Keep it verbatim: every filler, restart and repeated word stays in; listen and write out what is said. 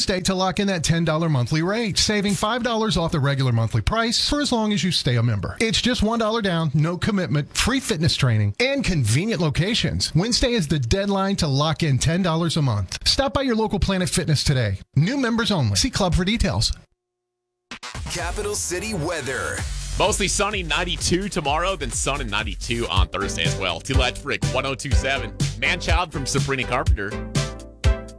Wednesday to lock in that ten dollars monthly rate, saving five dollars off the regular monthly price for as long as you stay a member. It's just one dollar down, no commitment, free fitness training, and convenient locations. Wednesday is the deadline to lock in ten dollars a month. Stop by your local Planet Fitness today. New members only. See Club for details. Capital City weather. Mostly sunny, ninety-two tomorrow, then sun and ninety-two on Thursday as well. T-Ledge Frick, one oh two point seven. Man-Child from Sabrina Carpenter.